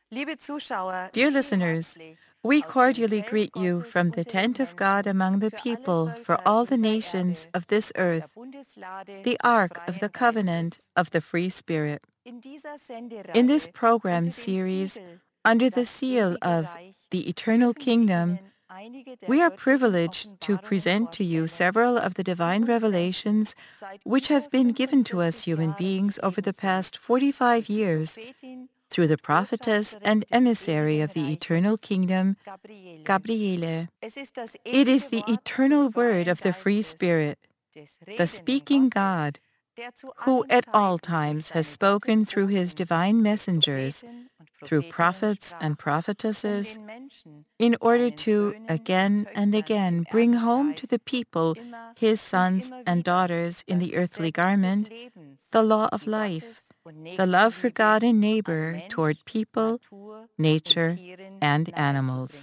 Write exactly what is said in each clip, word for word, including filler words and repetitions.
Dear listeners, we cordially greet you from the tent of God among the people for all the nations of this earth, the Ark of the Covenant of the Free Spirit. In this program series, under the seal of the Eternal Kingdom, we are privileged to present to you several of the divine revelations which have been given to us human beings over the past forty-five years through the prophetess and emissary of the eternal kingdom, Gabriele. It is the eternal word of the free spirit, the speaking God, who at all times has spoken through his divine messengers, through prophets and prophetesses, in order to again and again bring home to the people, his sons and daughters in the earthly garment, the law of life, the love for God and neighbor toward people, nature, and animals.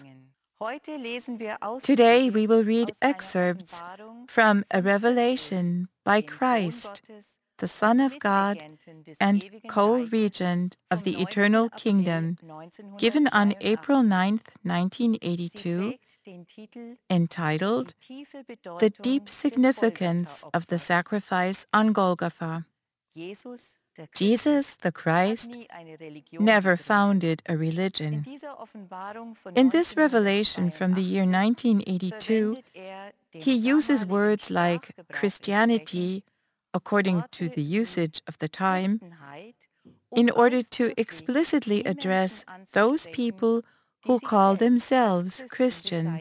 Today we will read excerpts from a revelation by Christ, the Son of God and co-regent of the eternal kingdom, given on April ninth, nineteen eighty-two, entitled The Deep Significance of the Sacrifice on Golgotha. Jesus, the Christ, never founded a religion. In this revelation from the year nineteen eighty-two, he uses words like Christianity, according to the usage of the time, in order to explicitly address those people who call themselves Christian.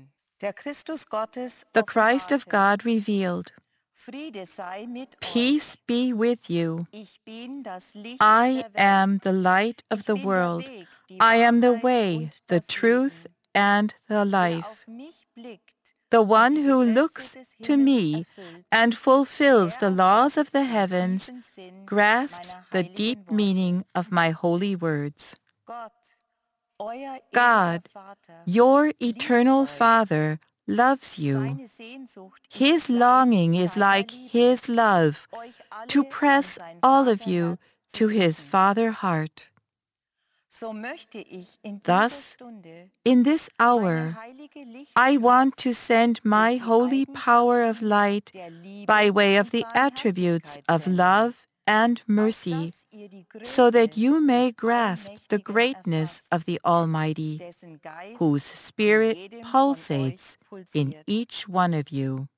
The Christ of God revealed, "Peace be with you. I am the light of the world. I am the way, the truth, and the life. The one who looks to me and fulfills the laws of the heavens grasps the deep meaning of my holy words. God, your eternal Father, loves you. His longing is like his love, to press all of you to his Father heart. Thus, in this hour, I want to send my holy power of light by way of the attributes of love and mercy, so that you may grasp the greatness of the Almighty, whose Spirit pulsates in each one of you.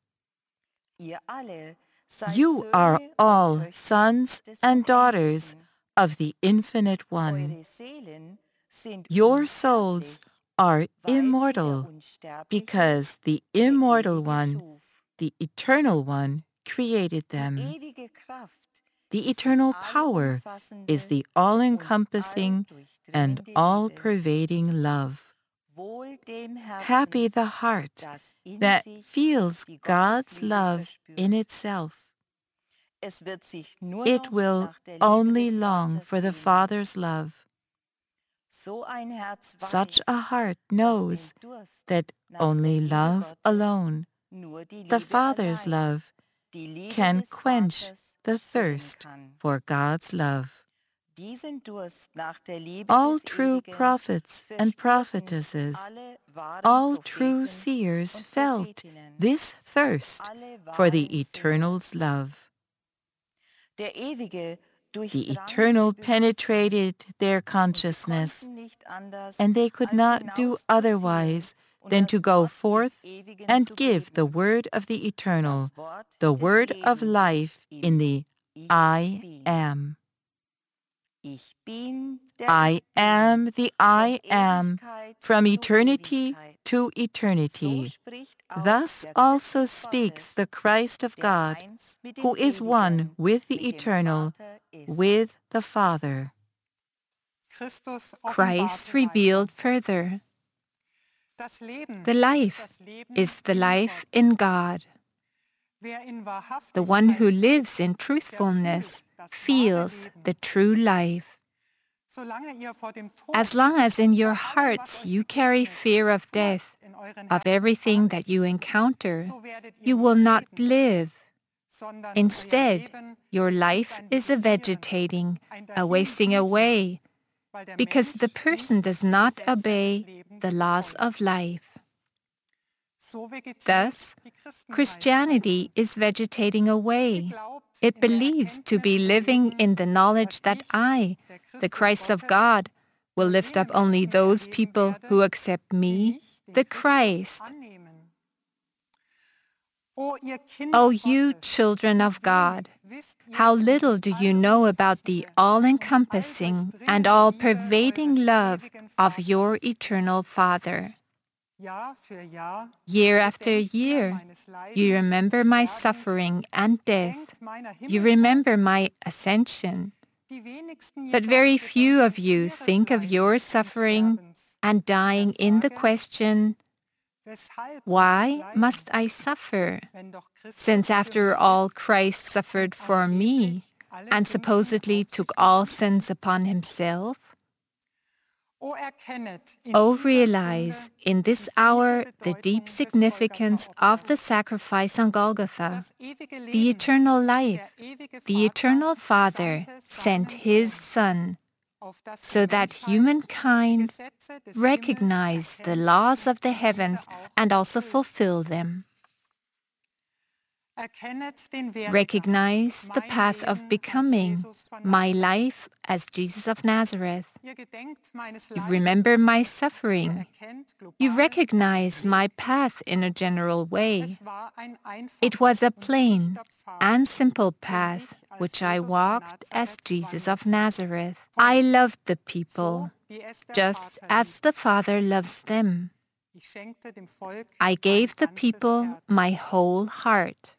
You are all sons and daughters of the Infinite One. Your souls are immortal because the Immortal One, the Eternal One, created them. The eternal power is the all-encompassing and all-pervading love. Happy the heart that feels God's love in itself. It will only long for the Father's love. Such a heart knows that only love alone, the Father's love, can quench the thirst for God's love. All true prophets and prophetesses, all true seers felt this thirst for the Eternal's love. The Eternal penetrated their consciousness, and they could not do otherwise than to go forth and give the word of the Eternal, the word of life in the I Am. I am the I Am from eternity to eternity. Thus also speaks the Christ of God, who is one with the Eternal, with the Father. Christ revealed further. The life is the life in God. The one who lives in truthfulness feels the true life. As long as in your hearts you carry fear of death, of everything that you encounter, you will not live. Instead, your life is a vegetating, a wasting away, because the person does not obey the laws of life. Thus, Christianity is vegetating away. It believes to be living in the knowledge that I, the Christ of God, will lift up only those people who accept me, the Christ. O you children of God, how little do you know about the all-encompassing and all-pervading love of your eternal Father. Year after year, you remember my suffering and death. You remember my ascension. But very few of you think of your suffering and dying in the question, why must I suffer, since after all Christ suffered for me and supposedly took all sins upon himself? Oh, realize in this hour the deep significance of the sacrifice on Golgotha. The eternal life, the eternal Father sent his Son, so that humankind recognize the laws of the heavens and also fulfill them. Recognize the path of becoming, my life as Jesus of Nazareth. You remember my suffering. You recognize my path in a general way. It was a plain and simple path which I walked as Jesus of Nazareth. I loved the people, just as the Father loves them. I gave the people my whole heart.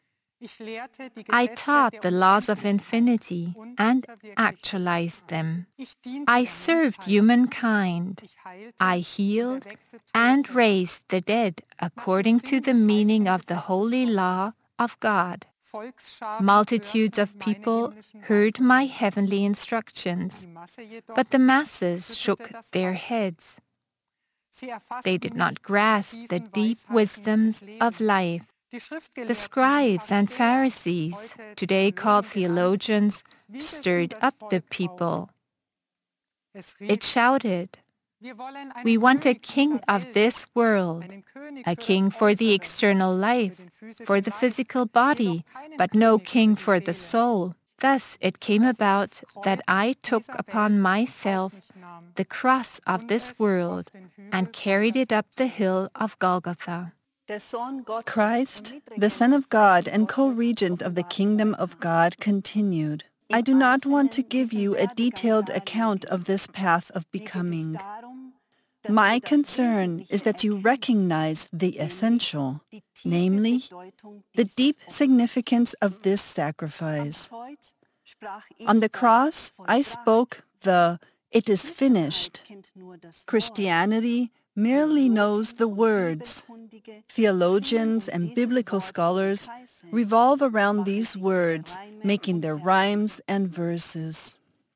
I taught the laws of infinity and actualized them. I served humankind. I healed and raised the dead according to the meaning of the holy law of God. Multitudes of people heard my heavenly instructions, but the masses shook their heads. They did not grasp the deep wisdoms of life. The scribes and Pharisees, today called theologians, stirred up the people. It shouted, "We want a king of this world, a king for the external life, for the physical body, but no king for the soul." Thus it came about that I took upon myself the cross of this world and carried it up the hill of Golgotha. Christ, the Son of God and co-regent of the kingdom of God, continued, I do not want to give you a detailed account of this path of becoming. My concern is that you recognize the essential, namely, the deep significance of this sacrifice. On the cross, I spoke the "it is finished." Christianity merely knows the words. Theologians and biblical scholars revolve around these words, making their rhymes and verses.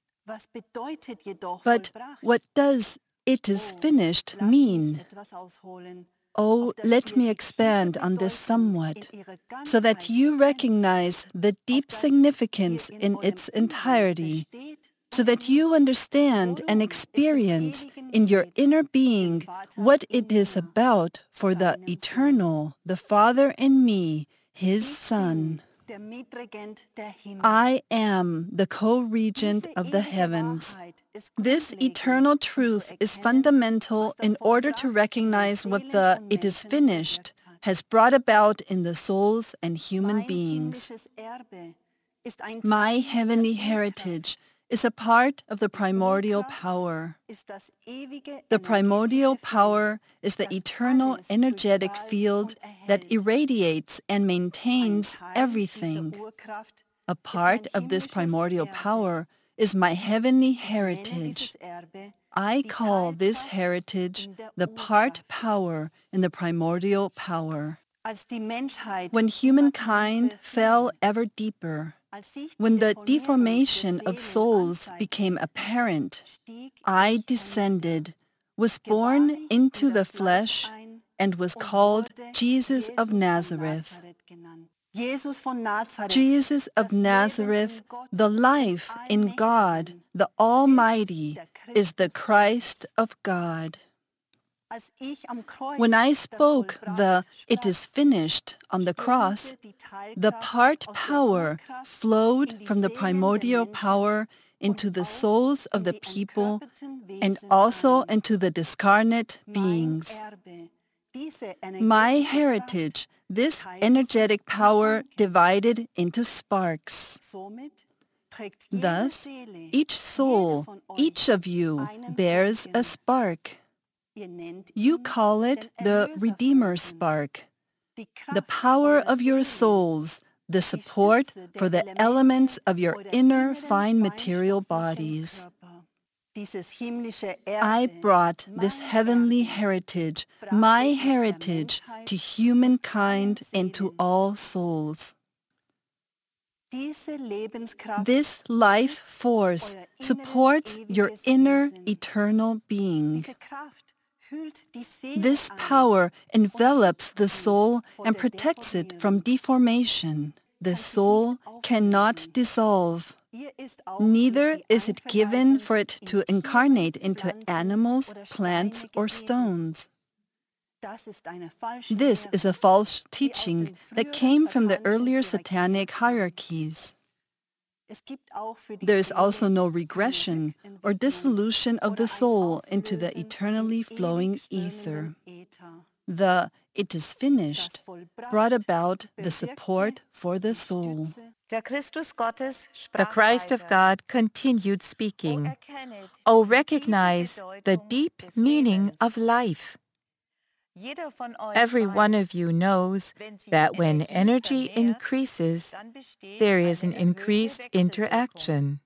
But what does "it is finished" mean? Oh, let me expand on this somewhat, so that you recognize the deep significance in its entirety, so that you understand and experience in your inner being what it is about for the eternal, the Father in me, his Son. I am the co-regent of the heavens. This eternal truth is fundamental in order to recognize what the "it is finished" has brought about in the souls and human beings. My heavenly heritage is a part of the primordial power. The primordial power is the eternal energetic field that irradiates and maintains everything. A part of this primordial power is my heavenly heritage. I call this heritage the part power in the primordial power. When humankind fell ever deeper, when the deformation of souls became apparent, I descended, was born into the flesh, and was called Jesus of Nazareth. Jesus of Nazareth, the life in God, the Almighty, is the Christ of God. When I spoke the "it is finished" on the cross, the part power flowed from the primordial power into the souls of the people and also into the discarnate beings. My heritage, this energetic power divided into sparks. Thus, each soul, each of you, bears a spark. You call it the Redeemer spark, the power of your souls, the support for the elements of your inner fine material bodies. I brought this heavenly heritage, my heritage, to humankind and to all souls. This life force supports your inner eternal being. This power envelops the soul and protects it from deformation. The soul cannot dissolve. Neither is it given for it to incarnate into animals, plants, or stones. This is a false teaching that came from the earlier satanic hierarchies. There is also no regression or dissolution of the soul into the eternally flowing ether. The "it is finished" brought about the support for the soul. The Christ of God continued speaking. Oh, recognize the deep meaning of life. Every one of you knows that when energy increases, there is an increased interaction.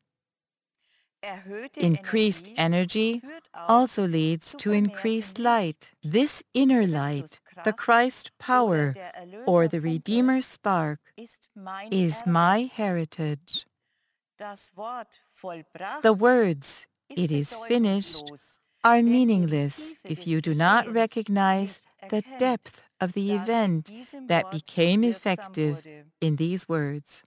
Increased energy also leads to increased light. This inner light, the Christ power, or the Redeemer spark, is my heritage. The words, "it is finished," are meaningless if you do not recognize the depth of the event that became effective in these words.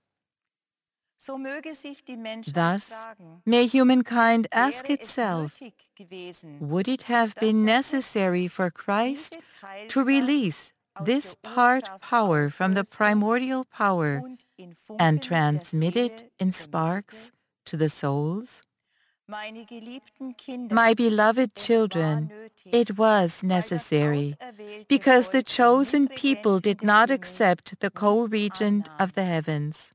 Thus, may humankind ask itself, would it have been necessary for Christ to release this part power from the primordial power and transmit it in sparks to the souls? My beloved children, it was necessary, because the chosen people did not accept the co-regent of the heavens.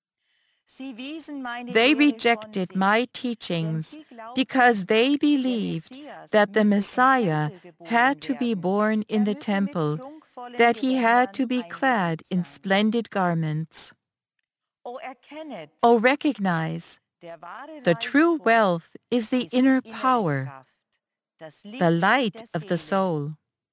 They rejected my teachings because they believed that the Messiah had to be born in the temple, that he had to be clad in splendid garments. Oh, recognize, the true wealth is the inner power, the light of the soul.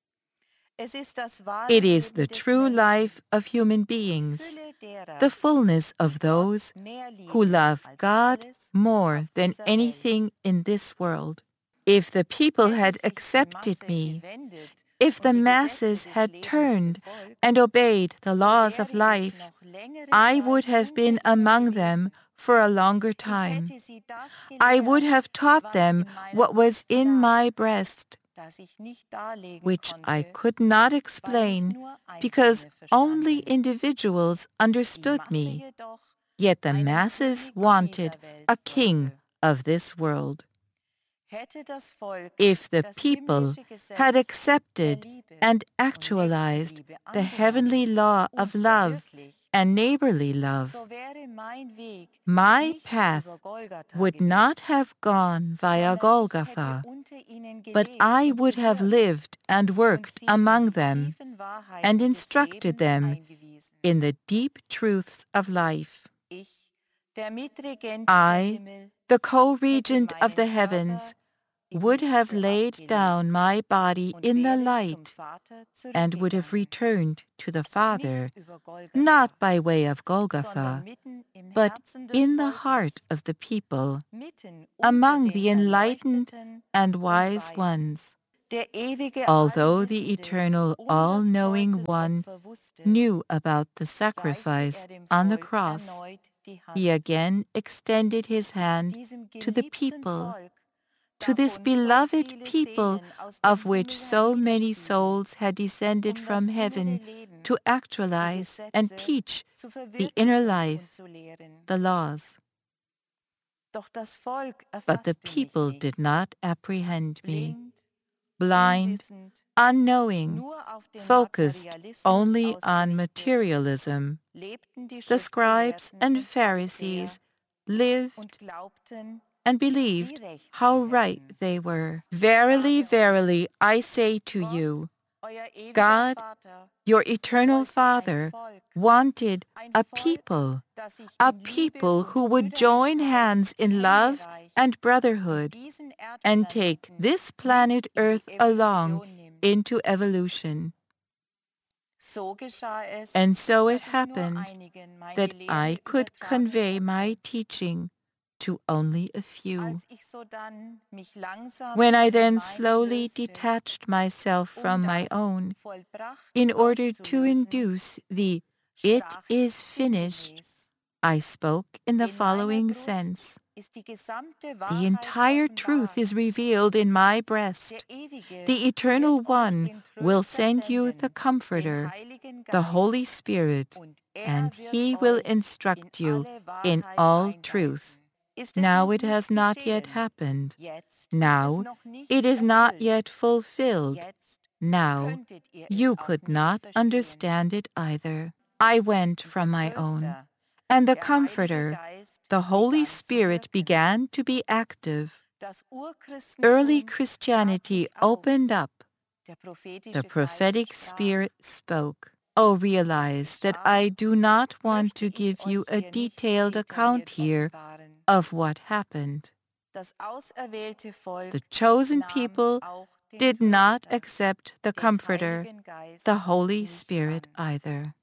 It is the true life of human beings, the fullness of those who love God more than anything in this world. If the people had accepted me, if the masses had turned and obeyed the laws of life, I would have been among them for a longer time. I would have taught them what was in my breast, which I could not explain because only individuals understood me. Yet the masses wanted a king of this world. If the people had accepted and actualized the heavenly law of love and neighborly love, my path would not have gone via Golgotha, but I would have lived and worked among them and instructed them in the deep truths of life. I, the co-regent of the heavens, would have laid down my body in the light and would have returned to the Father, not by way of Golgotha, but in the heart of the people, among the enlightened and wise ones. Although the eternal, all-knowing One knew about the sacrifice on the cross, he again extended his hand to the people, to this beloved people of which so many souls had descended from heaven to actualize and teach the inner life, the laws. But the people did not apprehend me. Blind, unknowing, focused only on materialism, the scribes and Pharisees lived and believed how right they were. Verily, verily, I say to you, God, your eternal Father, wanted a people, a people who would join hands in love and brotherhood and take this planet Earth along into evolution. And so it happened that I could convey my teaching to only a few. When I then slowly detached myself from my own, in order to induce the "it is finished," I spoke in the following sense. The entire truth is revealed in my breast. The Eternal One will send you the Comforter, the Holy Spirit, and He will instruct you in all truth. Now it has not yet happened. Now it is not yet fulfilled. Now you could not understand it either. I went from my own, and the Comforter, the Holy Spirit, began to be active. Early Christianity opened up. The prophetic spirit spoke. Oh, realize that I do not want to give you a detailed account here of what happened. The chosen people did not accept the Comforter, the Holy Spirit, either.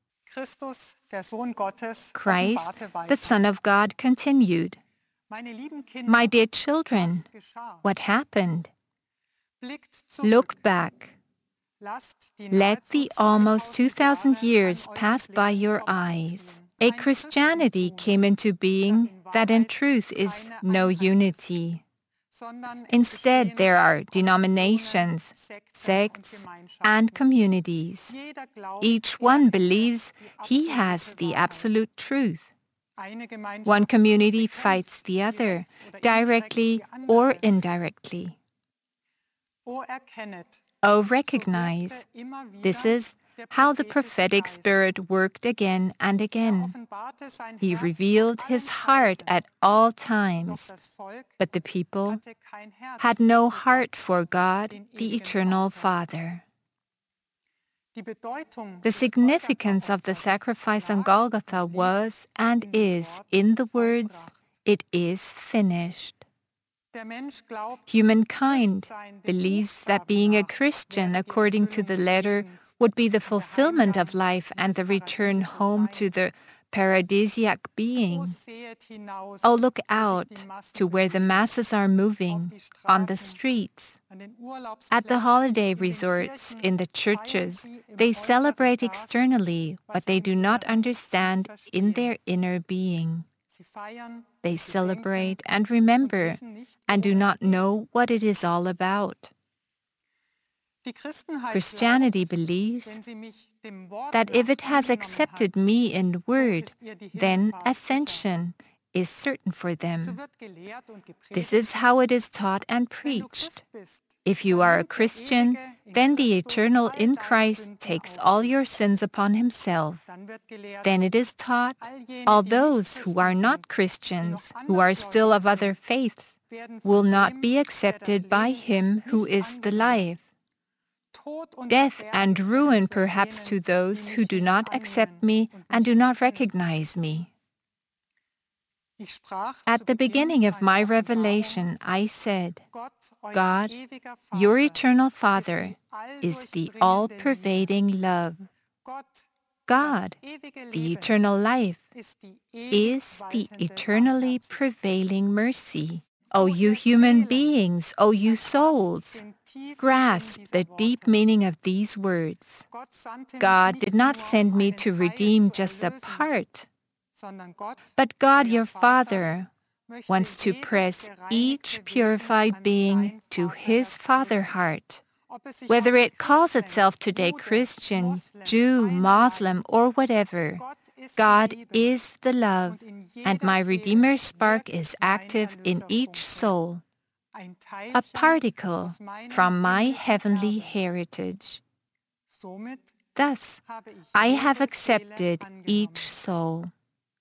Christ, the Son of God, continued, "My dear children, what happened? Look back. Let the almost two thousand years pass by your eyes. A Christianity came into being that in truth is no unity. Instead, there are denominations, sects, and communities. Each one believes he has the absolute truth. One community fights the other, directly or indirectly. Oh, recognize, this is how the prophetic spirit worked again and again. He revealed his heart at all times, but the people had no heart for God, the Eternal Father. The significance of the sacrifice on Golgotha was and is in the words, "It is finished." Humankind believes that being a Christian, according to the letter, would be the fulfillment of life and the return home to the paradisiac being. Oh, look out to where the masses are moving, on the streets. At the holiday resorts, in the churches, they celebrate externally what they do not understand in their inner being. They celebrate and remember and do not know what it is all about. Christianity believes that if it has accepted me in word, then ascension is certain for them. This is how it is taught and preached. If you are a Christian, then the Eternal in Christ takes all your sins upon himself. Then it is taught, all those who are not Christians, who are still of other faiths, will not be accepted by him who is the life. Death and ruin perhaps to those who do not accept me and do not recognize me. At the beginning of my revelation, I said, God, your eternal Father, is the all-pervading love. God, the eternal life, is the eternally prevailing mercy. O you human beings, O you souls, grasp the deep meaning of these words. God did not send me to redeem just a part, but God your Father wants to press each purified being to his Father heart. Whether it calls itself today Christian, Jew, Muslim, or whatever, God is the love, and my Redeemer's spark is active in each soul, a particle from my heavenly heritage. Thus, I have accepted each soul.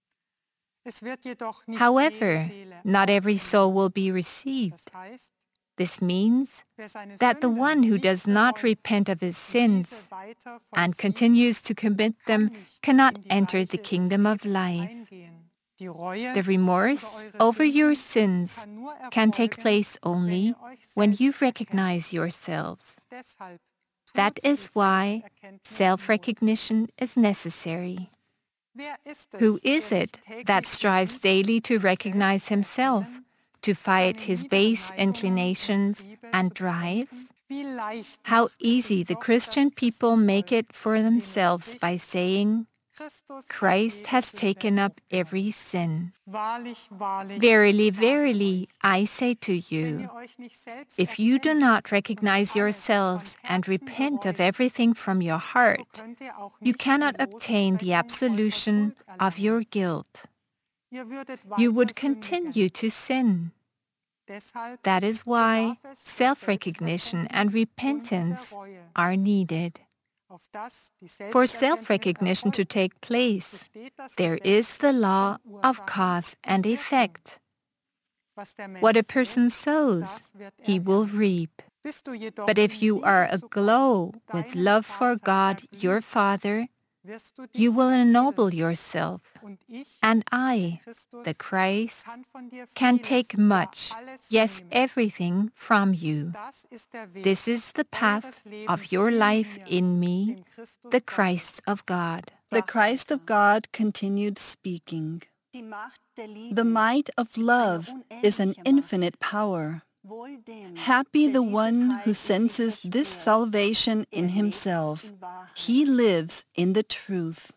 However, not every soul will be received. This means that the one who does not repent of his sins and continues to commit them cannot enter the kingdom of life. The remorse over your sins can take place only when you recognize yourselves. That is why self-recognition is necessary. Who is it that strives daily to recognize himself, to fight his base inclinations and drives? How easy the Christian people make it for themselves by saying, Christ has taken up every sin. Verily, verily, I say to you, if you do not recognize yourselves and repent of everything from your heart, you cannot obtain the absolution of your guilt. You would continue to sin. That is why self-recognition and repentance are needed. For self-recognition to take place, there is the law of cause and effect. What a person sows, he will reap. But if you are aglow with love for God, your Father, you will ennoble yourself, and I, the Christ, can take much, yes, everything from you. This is the path of your life in me, the Christ of God. The Christ of God continued speaking. The might of love is an infinite power. Happy the one who senses this salvation in himself. He lives in the truth.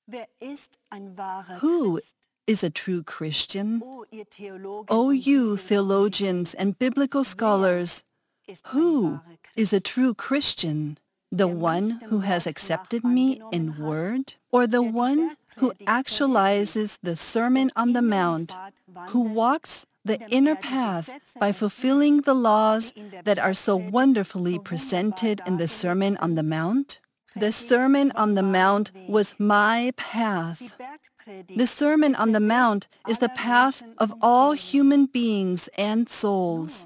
Who is a true Christian? O you theologians and biblical scholars, who is a true Christian? The one who has accepted me in word, or the one who actualizes the Sermon on the Mount, who walks the inner path by fulfilling the laws that are so wonderfully presented in the Sermon on the Mount? The Sermon on the Mount was my path. The Sermon on the Mount is the path of all human beings and souls.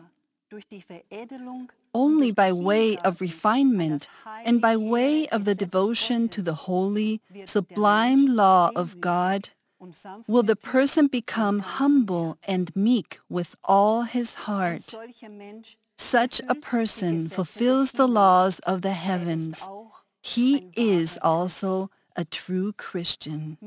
Only by way of refinement and by way of the devotion to the holy, sublime law of God will the person become humble and meek with all his heart. Such a person fulfills the laws of the heavens. He is also a true Christian.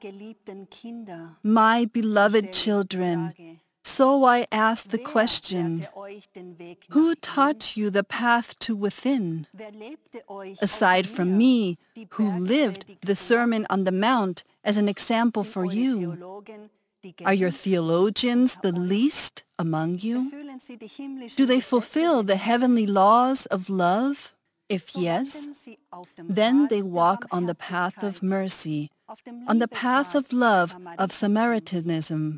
My beloved children, so I ask the question, who taught you the path to within? Aside from me, who lived the Sermon on the Mount as an example for you? Are your theologians the least among you? Do they fulfill the heavenly laws of love? If yes, then they walk on the path of mercy, on the path of love, of Samaritanism.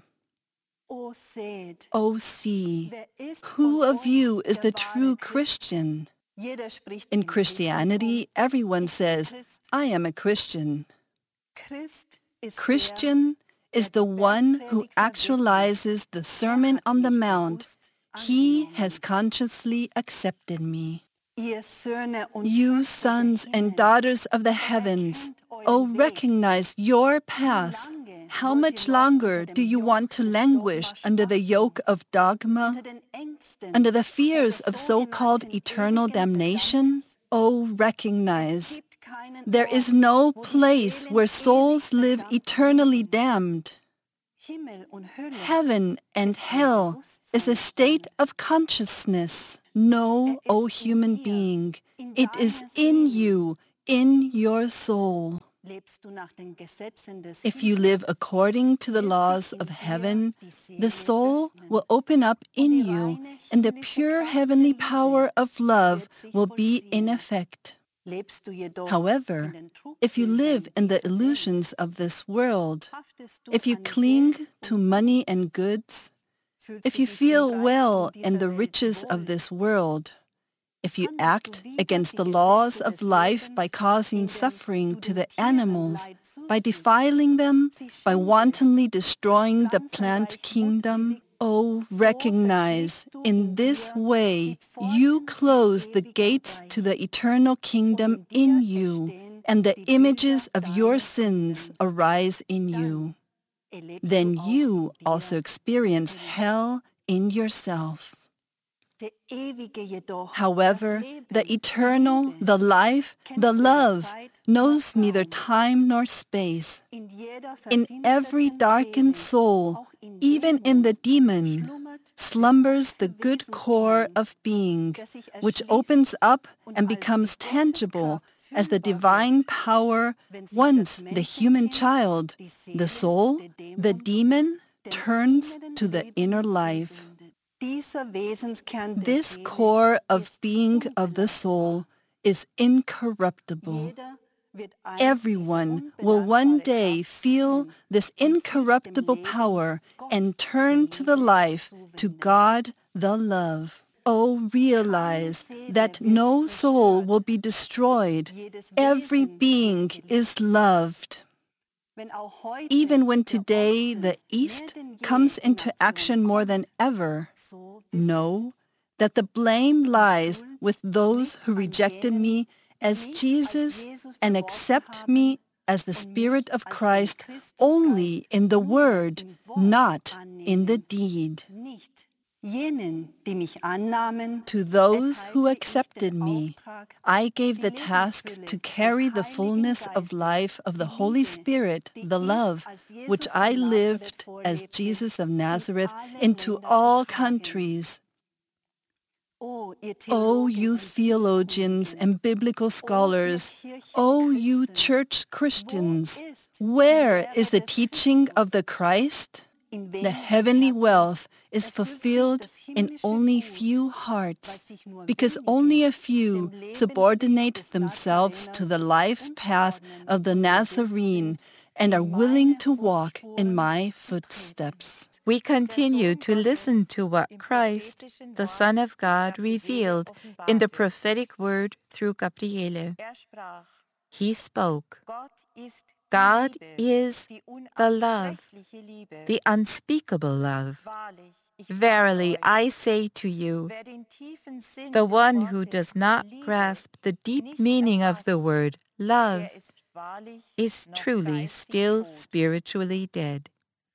O see, who of you is the true Christian? In Christianity, everyone says, I am a Christian. Christian is the one who actualizes the Sermon on the Mount. He has consciously accepted me. You sons and daughters of the heavens, oh, recognize your path. How much longer do you want to languish under the yoke of dogma, under the fears of so-called eternal damnation? Oh, recognize, there is no place where souls live eternally damned. Heaven and hell is a state of consciousness. Know, O human being, it is in you, in your soul. If you live according to the laws of heaven, the soul will open up in you, and the pure heavenly power of love will be in effect. However, if you live in the illusions of this world, if you cling to money and goods, if you feel well in the riches of this world, if you act against the laws of life by causing suffering to the animals, by defiling them, by wantonly destroying the plant kingdom, oh, recognize in this way you close the gates to the eternal kingdom in you, and the images of your sins arise in you. Then you also experience hell in yourself. However, the eternal, the life, the love, knows neither time nor space. In every darkened soul, even in the demon, slumbers the good core of being, which opens up and becomes tangible as the divine power once the human child, the soul, the demon, turns to the inner life. This core of being of the soul is incorruptible. Everyone will one day feel this incorruptible power and turn to the life, to God the love. Oh, realize that no soul will be destroyed. Every being is loved. Even when today the East comes into action more than ever, know that the blame lies with those who rejected me as Jesus and accept me as the Spirit of Christ only in the word, not in the deed. To those who accepted me, I gave the task to carry the fullness of life of the Holy Spirit, the love, which I lived as Jesus of Nazareth, into all countries. O you theologians and biblical scholars, O you church Christians, where is the teaching of the Christ? The heavenly wealth is fulfilled in only few hearts, because only a few subordinate themselves to the life path of the Nazarene and are willing to walk in my footsteps. We continue to listen to what Christ, the Son of God, revealed in the prophetic word through Gabriele. He spoke, God is the love, the unspeakable love. Verily, I say to you, the one who does not grasp the deep meaning of the word love is truly still spiritually dead.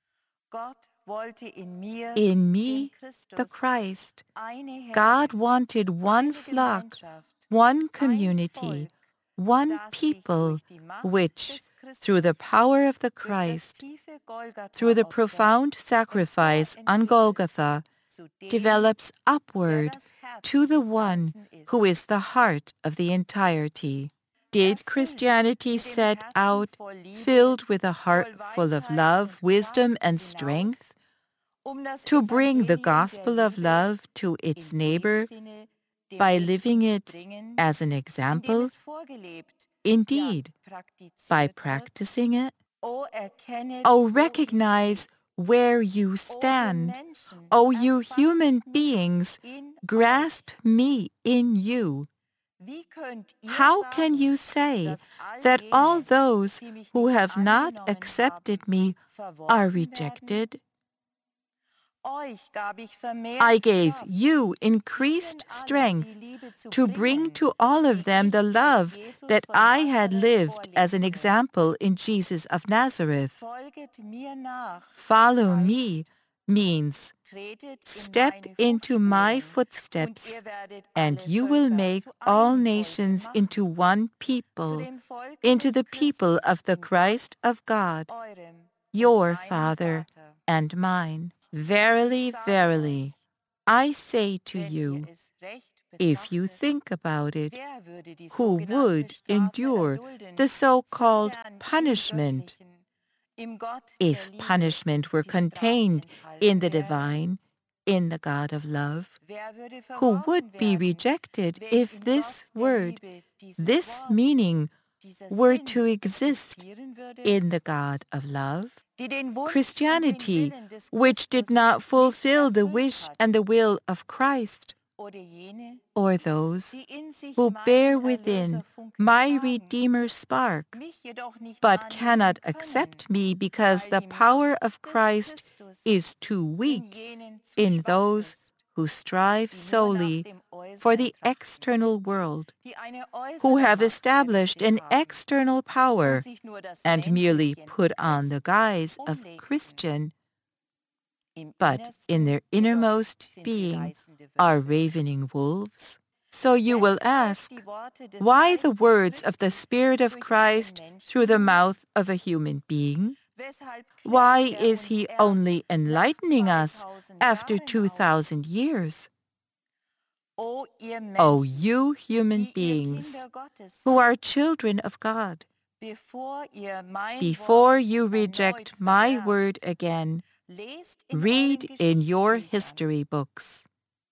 In me, the Christ, God wanted one flock, one community, one people, which, through the power of the Christ, through the profound sacrifice on Golgotha, develops upward to the one who is the heart of the entirety. Did Christianity set out filled with a heart full of love, wisdom, and strength, to bring the gospel of love to its neighbor by living it as an example? Indeed, by practicing it. Oh, recognize where you stand. Oh, you human beings, grasp me in you. How can you say that all those who have not accepted me are rejected? I gave you increased strength to bring to all of them the love that I had lived as an example in Jesus of Nazareth. Follow me means step into my footsteps, and you will make all nations into one people, into the people of the Christ of God, your Father and mine. Verily, verily, I say to you, if you think about it, who would endure the so-called punishment? If punishment were contained in the divine, in the God of love, who would be rejected if this word, this meaning, were to exist in the God of love? Christianity, which did not fulfill the wish and the will of Christ, or those who bear within my Redeemer's spark, but cannot accept me because the power of Christ is too weak in those who strive solely for the external world, who have established an external power and merely put on the guise of Christian, but in their innermost being are ravening wolves. So you will ask, why the words of the Spirit of Christ through the mouth of a human being? Why is he only enlightening us after two thousand years? O you human beings who are children of God, before you reject my word again, read in your history books.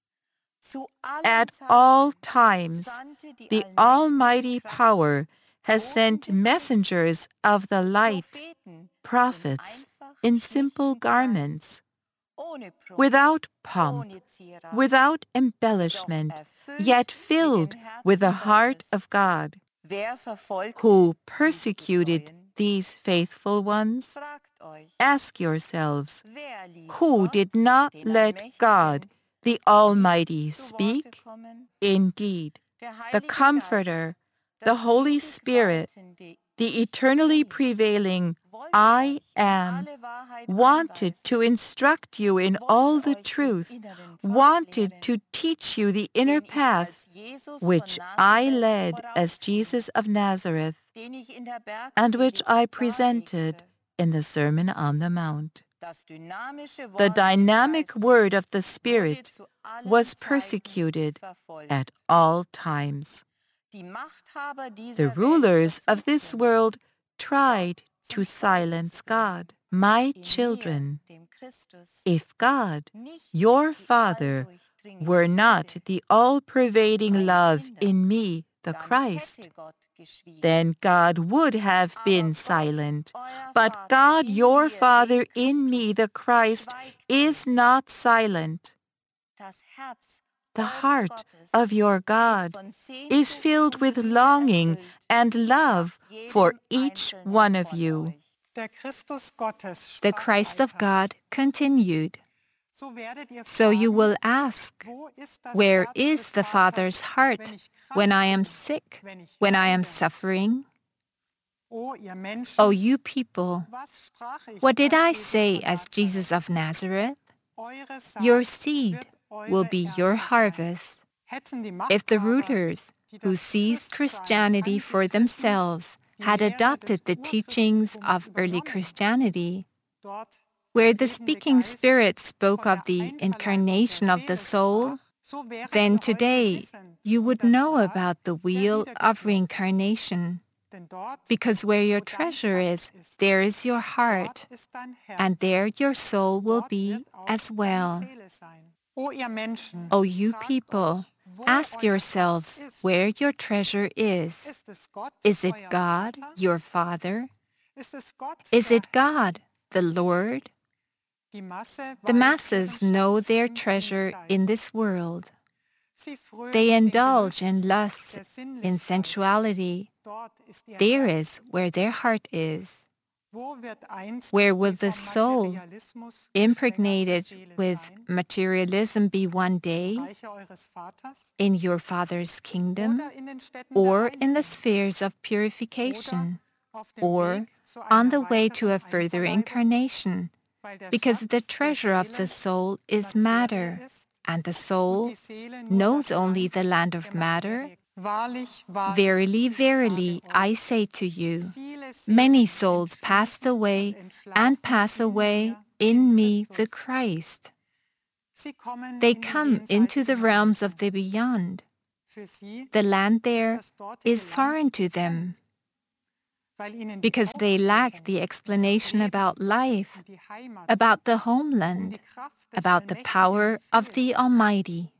At all times, the Almighty Power has sent messengers of the light, prophets, in simple garments, without pomp, without embellishment, yet filled with the heart of God. Who persecuted these faithful ones? Ask yourselves, who did not let God, the Almighty, speak? Indeed, the Comforter, the Holy Spirit, the eternally prevailing I Am, wanted to instruct you in all the truth, wanted to teach you the inner path, which I led as Jesus of Nazareth, and which I presented in the Sermon on the Mount. The dynamic word of the Spirit was persecuted at all times. The rulers of this world tried to silence God. My children, if God, your Father, were not the all-pervading love in me, the Christ, then God would have been silent. But God, your Father in me, the Christ, is not silent. The heart of your God is filled with longing and love for each one of you. The Christ of God continued. So you will ask, where is the Father's heart when I am sick, when I am suffering? O you people, what did I say as Jesus of Nazareth? Your seed will be your harvest. If the rulers who seized Christianity for themselves had adopted the teachings of early Christianity, where the speaking Spirit spoke of the incarnation of the soul, then today you would know about the wheel of reincarnation. Because where your treasure is, there is your heart, and there your soul will be as well. O you people, ask yourselves where your treasure is. Is it God, your Father? Is it God, the Lord? The masses know their treasure in this world. They indulge in lust, in sensuality. There is where their heart is. Where will the soul, impregnated with materialism, be one day? In your Father's kingdom, or in the spheres of purification, or on the way to a further incarnation? Because the treasure of the soul is matter, and the soul knows only the land of matter. Verily, verily, I say to you, many souls passed away and pass away in me, the Christ. They come into the realms of the beyond. The land there is foreign to them because they lack the explanation about life, about the homeland, about the power of the Almighty.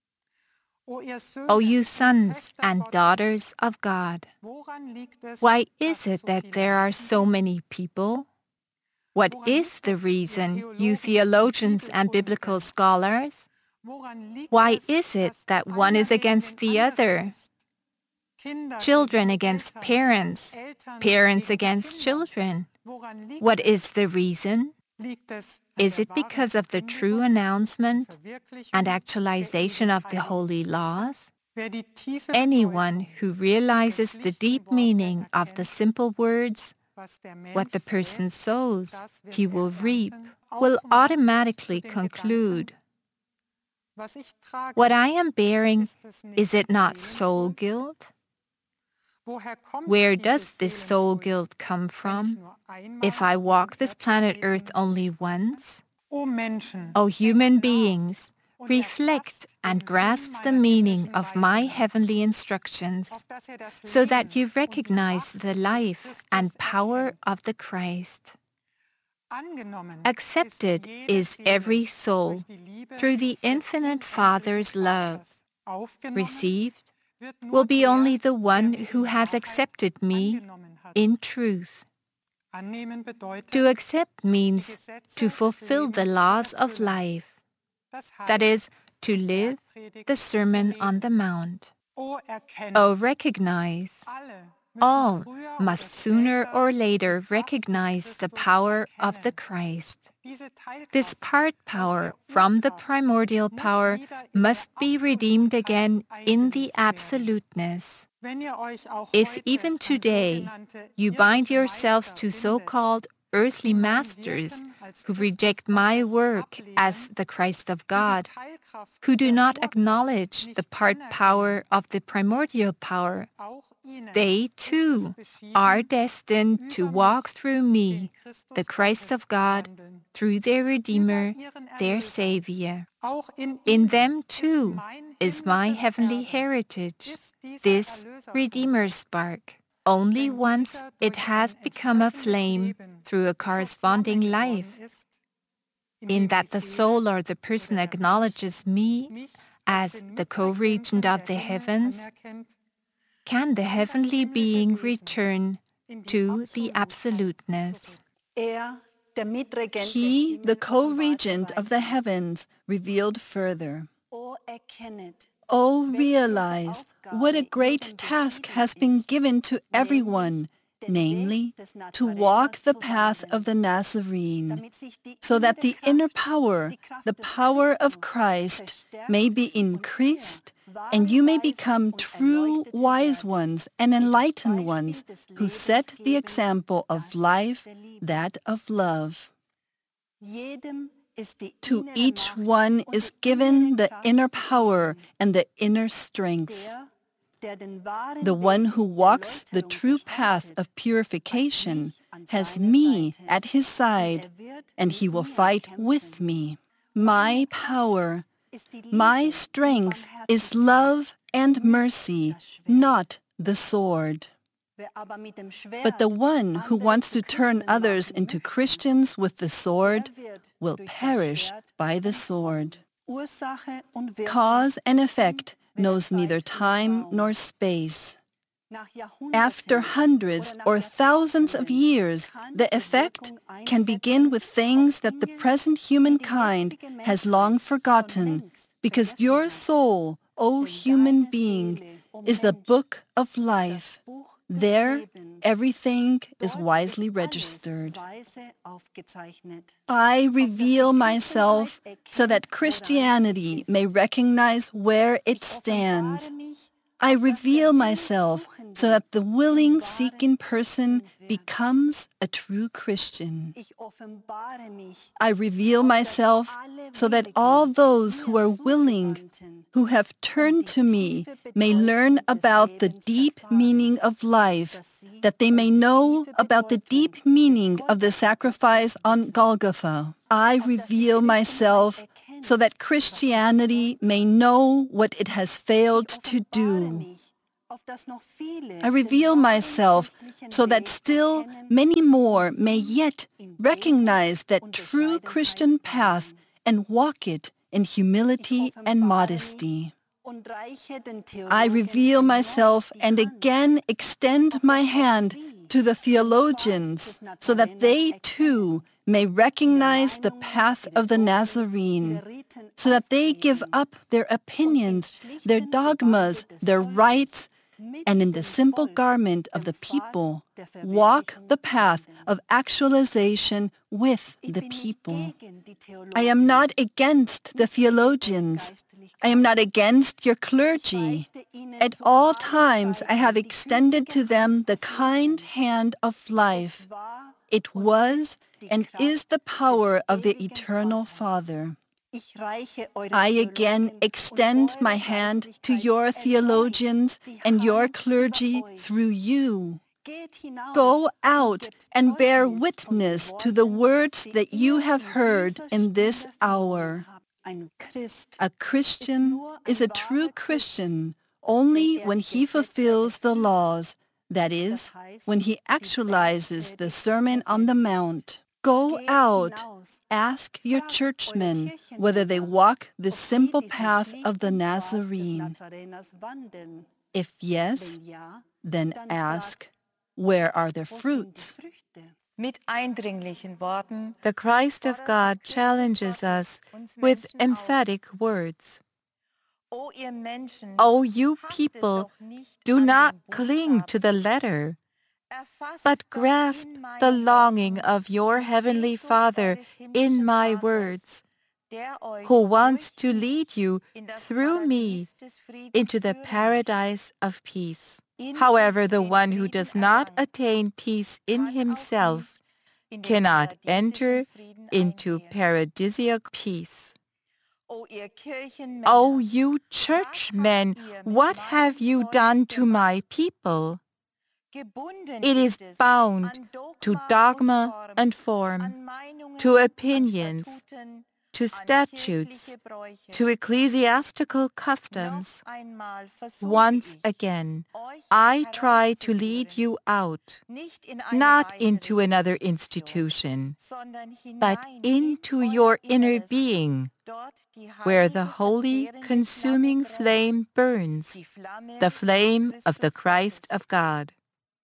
O you sons and daughters of God, why is it that there are so many people? What is the reason, you theologians and biblical scholars? Why is it that one is against the other? Children against parents, parents against children. What is the reason? Is it because of the true announcement and actualization of the holy laws? Anyone who realizes the deep meaning of the simple words, what the person sows, he will reap, will automatically conclude, what I am bearing, is it not soul guilt? Where does this soul guilt come from? If I walk this planet Earth only once? O human beings, reflect and grasp the meaning of my heavenly instructions, so that you recognize the life and power of the Christ. Accepted is every soul through the infinite Father's love. Received will be only the one who has accepted me in truth. To accept means to fulfill the laws of life, that is, to live the Sermon on the Mount. Oh, recognize. All must sooner or later recognize the power of the Christ. This part power from the primordial power must be redeemed again in the absoluteness. If even today you bind yourselves to so-called earthly masters who reject my work as the Christ of God, who do not acknowledge the part power of the primordial power, they too are destined to walk through me, the Christ of God, through their Redeemer, their Savior. In them too is my heavenly heritage, this Redeemer spark. Only once it has become a flame through a corresponding life, in that the soul or the person acknowledges me as the co-regent of the heavens, can the heavenly being return to the absoluteness. He, the co-regent of the heavens, revealed further. Oh, realize what a great task has been given to everyone, namely, to walk the path of the Nazarene, so that the inner power, the power of Christ, may be increased, and you may become true wise ones and enlightened ones who set the example of life, that of love. To each one is given the inner power and the inner strength. The one who walks the true path of purification has me at his side, and he will fight with me. My power, my strength is love and mercy, not the sword. But the one who wants to turn others into Christians with the sword will perish by the sword. Cause and effect knows neither time nor space. After hundreds or thousands of years, the effect can begin with things that the present humankind has long forgotten, because your soul, O human being, is the book of life. There, everything is wisely registered. I reveal myself so that Christianity may recognize where it stands. I reveal myself so that the willing, seeking person becomes a true Christian. I reveal myself so that all those who are willing, who have turned to me, may learn about the deep meaning of life, that they may know about the deep meaning of the sacrifice on Golgotha. I reveal myself so that Christianity may know what it has failed to do. I reveal myself so that still many more may yet recognize that true Christian path and walk it in humility and modesty. I reveal myself and again extend my hand to the theologians so that they too may recognize the path of the Nazarene, so that they give up their opinions, their dogmas, their rights, and in the simple garment of the people, walk the path of actualization with the people. I am not against the theologians. I am not against your clergy. At all times I have extended to them the kind hand of life. It was and is the power of the Eternal Father. I again extend my hand to your theologians and your clergy through you. Go out and bear witness to the words that you have heard in this hour. A Christian is a true Christian only when he fulfills the laws, that is, when he actualizes the Sermon on the Mount. Go out, ask your churchmen whether they walk the simple path of the Nazarene. If yes, then ask, where are their fruits? The Christ of God challenges us with emphatic words. O you people, do not cling to the letter, but grasp the longing of your heavenly Father in my words, who wants to lead you through me into the paradise of peace. However, the one who does not attain peace in himself cannot enter into paradisiac peace. O you churchmen, what have you done to my people? It is bound to dogma and form, to opinions, to statutes, to ecclesiastical customs. Once again, I try to lead you out, not into another institution, but into your inner being, where the holy consuming flame burns, the flame of the Christ of God.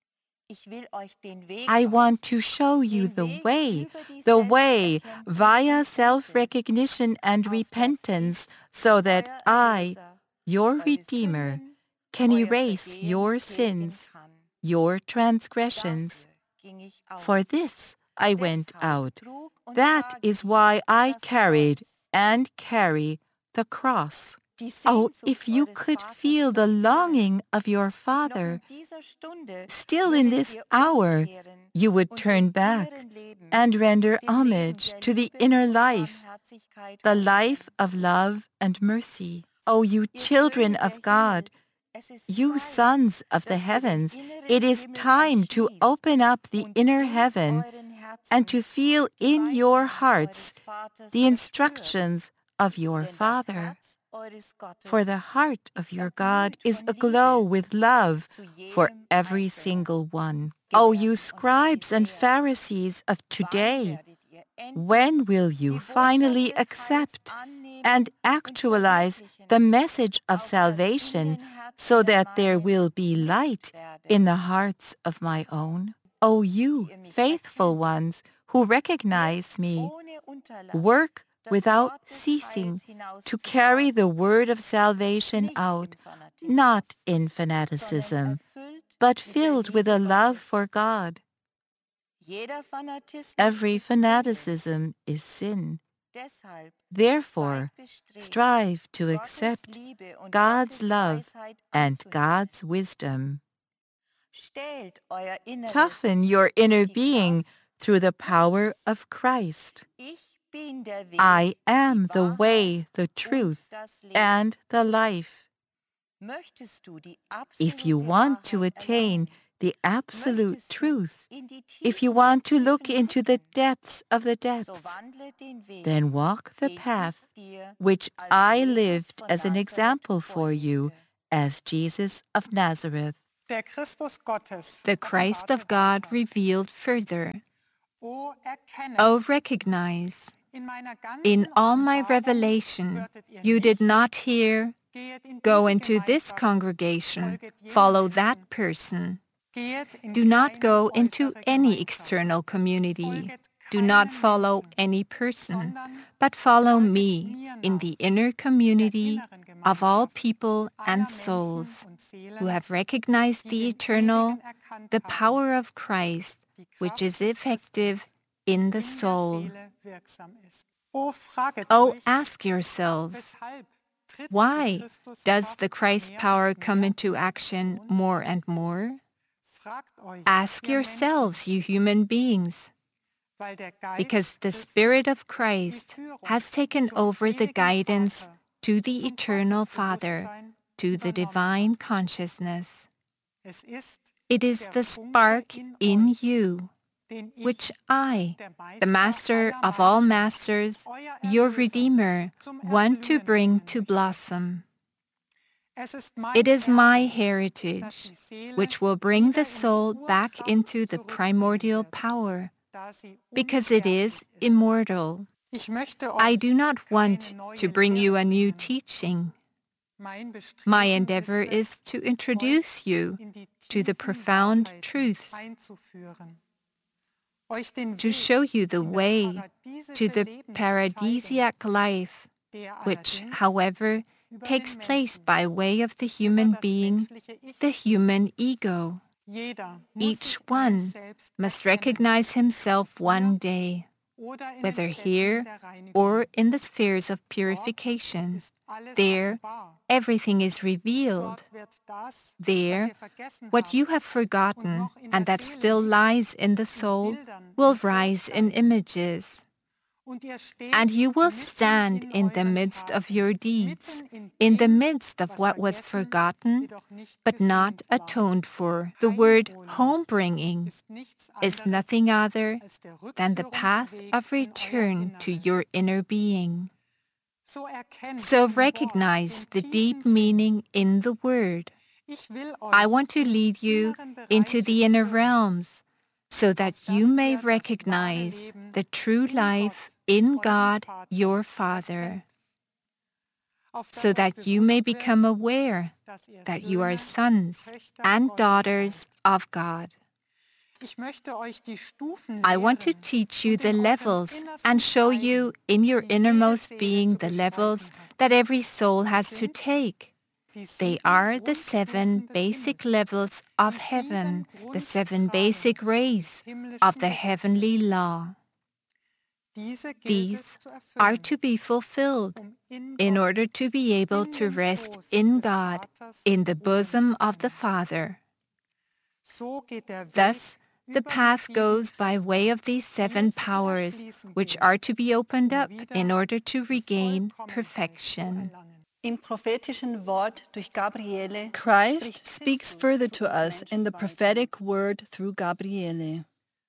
I want to show you the way, the way via self-recognition and repentance, so that I, your Redeemer, can erase your sins, your transgressions. For this I went out. That is why I carried and carry the cross. Oh, if you could feel the longing of your Father, still in this hour you would turn back and render homage to the inner life, the life of love and mercy. Oh, you children of God, you sons of the heavens, it is time to open up the inner heaven and to feel in your hearts the instructions of your Father. For the heart of your God is aglow with love for every single one. O you scribes and Pharisees of today, when will you finally accept and actualize the message of salvation so that there will be light in the hearts of my own? O you faithful ones who recognize me, work without ceasing to carry the word of salvation out, not in fanaticism, but filled with a love for God. Every fanaticism is sin. Therefore, strive to accept God's love and God's wisdom. Toughen your inner being through the power of Christ. I am the way, the truth, and the life. If you want to attain the absolute truth, if you want to look into the depths of the depths, then walk the path which I lived as an example for you as Jesus of Nazareth. The Christ of God revealed further. Oh, recognize, in all my revelation, you did not hear, go into this congregation, follow that person. Do not go into any external community. Do not follow any person, but follow me in the inner community of all people and souls who have recognized the eternal, the power of Christ, which is effective in the soul. Oh, ask yourselves, why does the Christ power come into action more and more? Ask yourselves, you human beings, because the Spirit of Christ has taken over the guidance to the Eternal Father, to the divine consciousness. It is the spark in you, which I, the Master of all masters, your Redeemer, want to bring to blossom. It is my heritage, which will bring the soul back into the primordial power, because it is immortal. I do not want to bring you a new teaching. My endeavor is to introduce you to the profound truths, to show you the way to the paradisiac life, which, however, takes place by way of the human being, the human ego. Each one must recognize himself one day, whether here or in the spheres of purification. There, everything is revealed. There, what you have forgotten and that still lies in the soul will rise in images. And you will stand in the midst of your deeds, in the midst of what was forgotten, but not atoned for. The word home-bringing is nothing other than the path of return to your inner being. So recognize the deep meaning in the word. I want to lead you into the inner realms, so that you may recognize the true life in God, your Father, so that you may become aware that you are sons and daughters of God. I want to teach you the levels and show you in your innermost being the levels that every soul has to take. They are the seven basic levels of heaven, the seven basic rays of the heavenly law. These are to be fulfilled in order to be able to rest in God, in the bosom of the Father. Thus, the path goes by way of these seven powers, which are to be opened up in order to regain perfection. Christ speaks further to us in the prophetic word through Gabriele.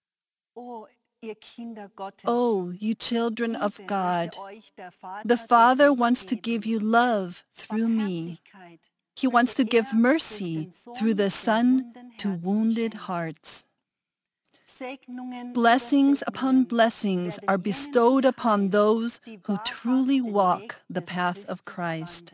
Oh, you children of God, the Father wants to give you love through me. He wants to give mercy through the Son to wounded hearts. Blessings upon blessings are bestowed upon those who truly walk the path of Christ.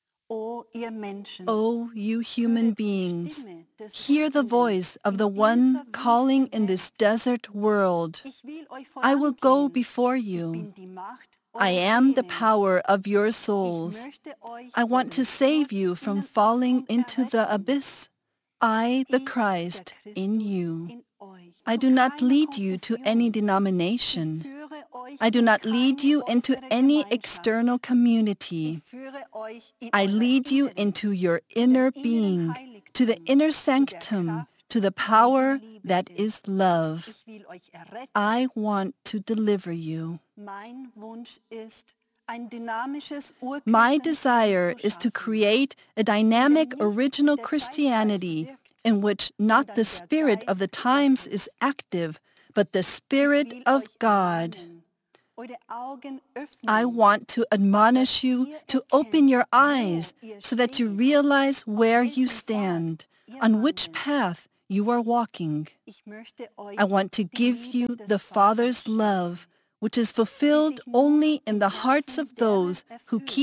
Oh, you human beings, hear the voice of the one calling in this desert world. I will go before you. I am the power of your souls. I want to save you from falling into the abyss. I, the Christ, in you. I do not lead you to any denomination. I do not lead you into any external community. I lead you into your inner being, to the inner sanctum, to the power that is love. I want to deliver you. My desire is to create a dynamic original Christianity in which not the spirit of the times is active, but the Spirit of God. I want to admonish you to open your eyes so that you realize where you stand, on which path you are walking. I want to give you the Father's love, which is fulfilled only in the hearts of those who keep